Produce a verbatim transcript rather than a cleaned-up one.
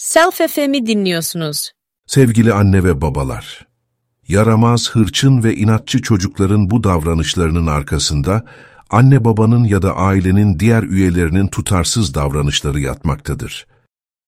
Self F M'i dinliyorsunuz. Sevgili anne ve babalar, yaramaz, hırçın ve inatçı çocukların bu davranışlarının arkasında anne babanın ya da ailenin diğer üyelerinin tutarsız davranışları yatmaktadır.